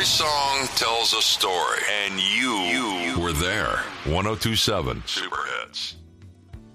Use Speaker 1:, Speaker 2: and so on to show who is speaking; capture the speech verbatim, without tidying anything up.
Speaker 1: Every song tells a story, and you, you were there. ten twenty-seven Super Hits.